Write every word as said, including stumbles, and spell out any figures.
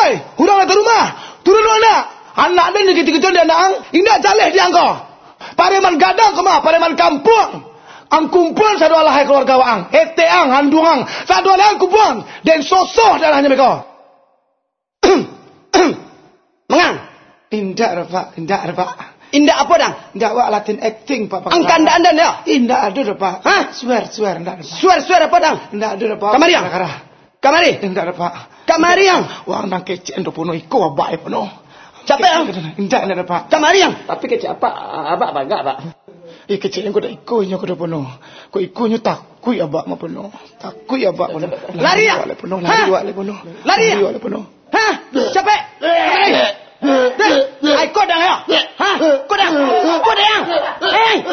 Hei, hurang ke rumah. Turun anak. Anak dia ni ketika dia nak, indah jaleh dia angko. Pareman gadang kemah, pareman kampung. Ang kumpul satu alahai keluarga ang. Ete ang, handung ang. Satu alahai kumpul. Dan sosoh dalahnya mereka. Mengang. Indah Pak, indah Pak. Indah apa dang? Indah wak Latin acting Pak. Ang kanda anda ya? Indah ada Pak. Hah? Swear, swear indah Pak. Swear, swear apa dang? Indah ada Pak. Kamari yang? Kamari? Indah Pak. Kamari yang? Wang nang kece endo puno iko abai puno. Capek yang? Indah indah Pak. Kamari yang? Tapi kece apa? Abak apa enggak, Pak? Eh kece yang kuda iko nya kuda puno. Ko iko nya takui abak ma puno. Takui abak puno. Lari ya? Lari puno, lari wale puno. Lari ya? Wale puno. Hah? Capek? Kamari? Ai kau dah ya? Hah? Kau